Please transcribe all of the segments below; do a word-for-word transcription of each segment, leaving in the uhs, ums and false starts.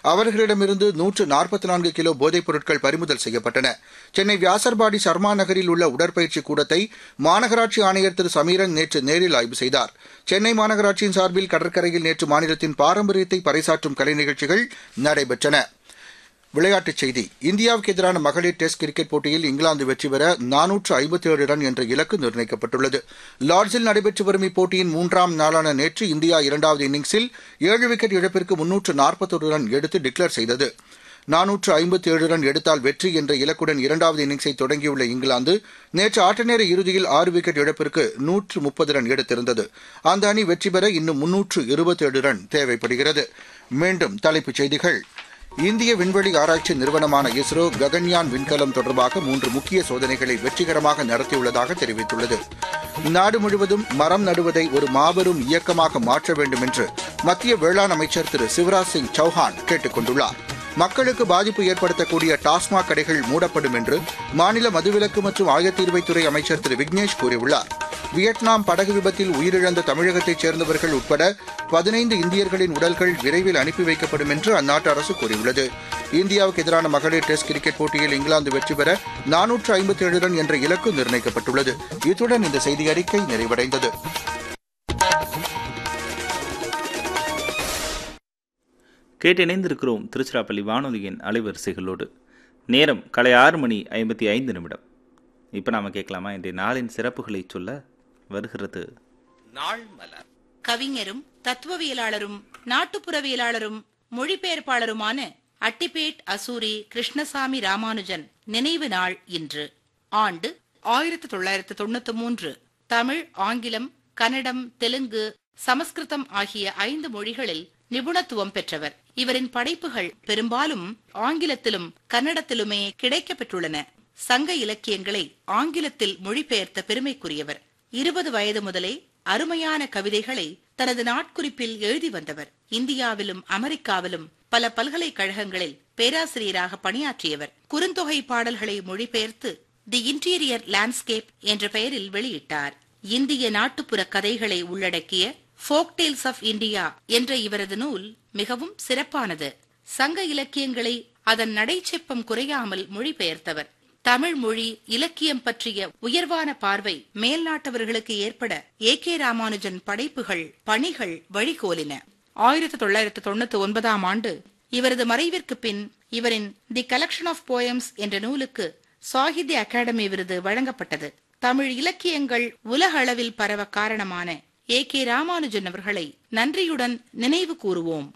அவர்களிடமிருந்து நூற்று நாற்பத்தி நான்கு கிலோ போதைப் பொருட்கள் பறிமுதல் செய்யப்பட்டன. சென்னை வியாசர்பாடி சர்மா நகரில் உள்ள உடற்பயிற்சி கூடத்தை மாநகராட்சி ஆணையர் திரு சமீரன் நேற்று நேரில் ஆய்வு செய்தார். சென்னை மாநகராட்சியின் சார்பில் கடற்கரையில் நேற்று மாநிலத்தின் பாரம்பரியத்தை பறைசாற்றும் கலை நிகழ்ச்சிகள் நடைபெற்றன. விளையாட்டுச் செய்தி. இந்தியாவுக்கு எதிரான மகளிர் டெஸ்ட் கிரிக்கெட் போட்டியில் இங்கிலாந்து வெற்றி பெற நானூற்று ஐம்பத்தி ஏழு ரன் என்ற இலக்கு நிர்ணயிக்கப்பட்டுள்ளது. லார்ட்ஸில் நடைபெற்று வரும் இப்போட்டியின் மூன்றாம் நாளான நேற்று இந்தியா இரண்டாவது இன்னிங்ஸில் ஏழு விக்கெட் இழப்பிற்கு முன்னூற்று நாற்பத்தொரு ரன் எடுத்து டிக்ளேர் செய்தது. நானூற்று ஐம்பத்தி ஏழு ரன் எடுத்தால் வெற்றி என்ற இலக்குடன் இரண்டாவது இன்னிங்ஸை தொடங்கியுள்ள இங்கிலாந்து நேற்று ஆட்டநேர இறுதியில் ஆறு விக்கெட் இழப்பிற்கு நூற்று முப்பது ரன் எடுத்திருந்தது. அந்த அணி வெற்றி பெற இன்னும் முன்னூற்று இருபத்தேழு ரன் தேவைப்படுகிறது. மீண்டும் தலைப்புச் செய்திகள். இந்திய விண்வெளி ஆராய்ச்சி நிறுவனமான இஸ்ரோ ககன்யான் விண்கலம் தொடர்பாக மூன்று முக்கிய சோதனைகளை வெற்றிகரமாக நடத்தியுள்ளதாக தெரிவித்துள்ளது. நாடு முழுவதும் மரம் நடுவதை ஒரு மாபெரும் இயக்கமாக மாற்ற வேண்டும் என்று மத்திய வேளாண் அமைச்சர் திரு சிவராஜ் சிங் சௌஹான் கேட்டுக் கொண்டுள்ளார். மக்களுக்கு பாதிப்பு ஏற்படுத்தக்கூடிய டாஸ்மாக் கடைகள் மூடப்படும் என்று மாநில மதுவிலக்கு மற்றும் ஆயத்தீர்வைத்துறை அமைச்சர் திரு விக்னேஷ் கூறியுள்ளார். வியட்நாம் படகு விபத்தில் உயிரிழந்த தமிழகத்தைச் சேர்ந்தவர்கள் உட்பட பதினைந்து இந்தியர்களின் உடல்கள் விரைவில் அனுப்பி வைக்கப்படும் என்று அந்நாட்டு அரசு கூறியுள்ளது. இந்தியாவுக்கு எதிரான மகளிர் டெஸ்ட் கிரிக்கெட் போட்டியில் இங்கிலாந்து வெற்றி பெற நானூற்று ஐம்பத்தி ஏழு ரன் என்ற இலக்கு நிர்ணயிக்கப்பட்டுள்ளது. இத்துடன் இந்த செய்தி அறிக்கை நிறைவடைந்தது. கேட்டிணைந்திருக்கிறோம் திருச்சிராப்பள்ளி வானொலியின் அலைவரிசைகளோடு. நேரம் காலை ஆறு மணி ஐம்பத்தி ஐந்து நிமிடம். இப்போ நாம கேட்கலாமா இன்றைய நாளின் சிறப்புகளை சொல்ல வருகிறது நாள் மலர். கவிஞரும் தத்துவவியலாளரும் நாட்டுப்புறவியலாளரும் மொழிபெயர்ப்பாளருமான அட்டிப்பேட் அசூரி கிருஷ்ணசாமி ராமானுஜன் நினைவு நாள் இன்று. ஆண்டு ஆயிரத்தி தொள்ளாயிரத்து தொண்ணூத்தி மூன்று. தமிழ், ஆங்கிலம், கன்னடம், தெலுங்கு, சமஸ்கிருதம் ஆகிய ஐந்து மொழிகளில் நிபுணத்துவம் பெற்றவர். இவரின் படைப்புகள் பெரும்பாலும் ஆங்கிலத்திலும் கன்னடத்திலுமே கிடைக்கப்பெற்றுள்ளன. சங்க இலக்கியங்களை ஆங்கிலத்தில் மொழிபெயர்த்த பெருமைக்குரியவர். இருபது வயது முதலே அருமையான கவிதைகளை தனது நாட்குறிப்பில் எழுதி வந்தவர். இந்தியாவிலும் அமெரிக்காவிலும் பல பல்கலைக்கழகங்களில் பேராசிரியராக பணியாற்றியவர். குறுந்தொகை பாடல்களை மொழிபெயர்த்து தி இன்டீரியர் லேண்ட்ஸ்கேப் என்ற பெயரில் வெளியிட்டார். இந்திய நாட்டுப்புற கதைகளை உள்ளடக்கிய ஃபோக் டேல்ஸ் ஆஃப் இந்தியா என்ற இவரது நூல் மிகவும் சிறப்பானது. சங்க இலக்கியங்களை அதன் நடைச்செப்பம் குறையாமல் மொழிபெயர்த்தவர். தமிழ் மொழி இலக்கியம் பற்றிய உயர்வான பார்வை மேல்நாட்டவர்களுக்கு ஏற்பட ஏ கே ராமானுஜன் படைப்புகள், பணிகள் வழிகோலின. ஆயிரத்தி தொள்ளாயிரத்து தொண்ணூத்தி ஒன்பதாம் ஆண்டு இவரது மறைவிற்கு பின் இவரின் தி கலெக்ஷன் ஆஃப் போயம்ஸ் என்ற நூலுக்கு சாகித்ய அகாடமி விருது வழங்கப்பட்டது. தமிழ் இலக்கியங்கள் உலக அளவில் பரவ காரணமான ஏ கே ராமானுஜன் அவர்களை நன்றியுடன் நினைவு கூறுவோம்.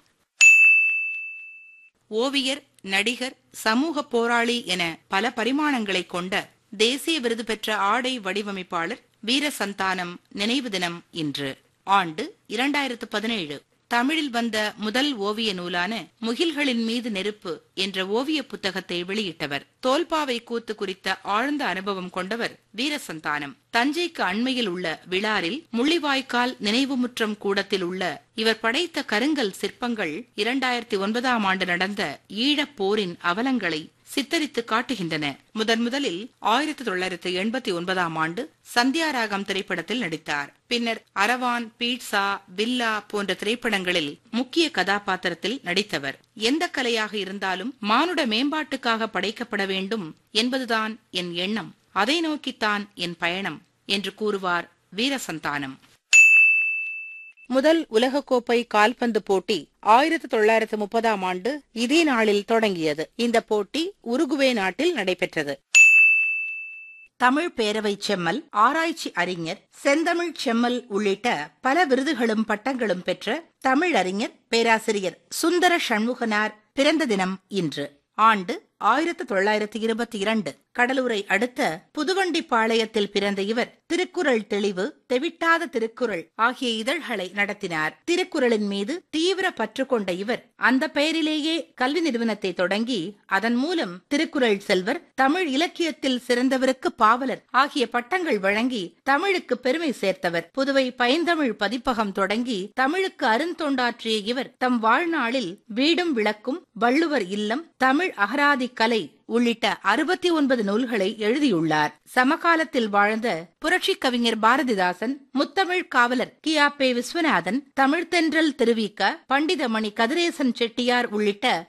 ஓவியர், நடிகர், சமூக போராளி என பல பரிமாணங்களை கொண்ட தேசிய விருது பெற்ற ஆடை வடிவமைப்பாளர் வீரசந்தானம் நினைவு தினம் இன்று. ஆண்டு இரண்டாயிரத்து பதினேழு. தமிழில் வந்த முதல் ஓவிய நூலான முகில்களின் மீது நெருப்பு என்ற ஓவிய புத்தகத்தை வெளியிட்டவர். தோல்பாவை கூத்து குறித்த ஆழ்ந்த அனுபவம் கொண்டவர் வீரசந்தானம். தஞ்சைக்கு அண்மையில் உள்ள விளாரில் முள்ளிவாய்க்கால் நினைவுமுற்றம் கூடத்தில் உள்ள இவர் படைத்த கருங்கல் சிற்பங்கள் இரண்டாயிரத்தி ஒன்பதாம் ஆண்டு நடந்த ஈழப் போரின் அவலங்களை சித்தரித்து காட்டுகின்றன. முதன் முதலில் ஆயிரத்தி தொள்ளாயிரத்தி எண்பத்தி ஒன்பதாம் ஆண்டு சந்தியாராகம் திரைப்படத்தில் நடித்தார். பின்னர் அரவான், பீட்சா, வில்லா போன்ற திரைப்படங்களில் முக்கிய கதாபாத்திரத்தில் நடித்தவர். எந்த கலையாக இருந்தாலும் மானுட மேம்பாட்டுக்காக படைக்கப்பட வேண்டும் என்பதுதான் என் எண்ணம், அதை நோக்கித்தான் என் பயணம் என்று கூறுவார் வீரசந்தானம். முதல் உலகக்கோப்பை கால்பந்து போட்டி ஆயிரத்தி தொள்ளாயிரத்து முப்பதாம் ஆண்டு இதே நாளில் தொடங்கியது. இந்த போட்டி உருகுவே நாட்டில் நடைபெற்றது. தமிழ் பேரவை செம்மல், ஆராய்ச்சி அறிஞர், செந்தமிழ் செம்மல் உள்ளிட்ட பல விருதுகளும் பட்டங்களும் பெற்ற தமிழறிஞர் பேராசிரியர் சுந்தர சண்முகனார் பிறந்த தினம் இன்று. ஆண்டு ஆயிரத்தி தொள்ளாயிரத்தி இருபத்தி இரண்டு. கடலூரை அடுத்த புதுவண்டிப்பாளையத்தில் பிறந்த இவர் திருக்குறள் தெளிவு, தெவிட்டாத திருக்குறள் ஆகிய இதழ்களை நடத்தினார். திருக்குறளின் மீது தீவிர பற்று கொண்ட இவர் அந்த பெயரிலேயே கல்வி நிறுவனத்தை தொடங்கி அதன் மூலம் திருக்குறள் செல்வர், தமிழ் இலக்கியத்தில் சிறந்தவருக்கு பாவலர் ஆகிய பட்டங்கள் வழங்கி தமிழுக்கு பெருமை சேர்த்தவர். புதுவை பைந்தமிழ் பதிப்பகம் தொடங்கி தமிழுக்கு அருந்தொண்டாற்றிய இவர் தம் வாழ்நாளில் வீடும் விளக்கும், வள்ளுவர் இல்லம், தமிழ் அகராதி கலை உள்ளிட்ட அறுபத்தி ஒன்பது நூல்களை எழுதியுள்ளார். சமகாலத்தில் வாழ்ந்த புரட்சி கவிஞர் பாரதிதாசன், முத்தமிழ் காவலர் கியாப்பே விஸ்வநாதன், தமிழ்த்தென்றல் திருவிக்க, பண்டிதமணி கதிரேசன் செட்டியார் உள்ளிட்ட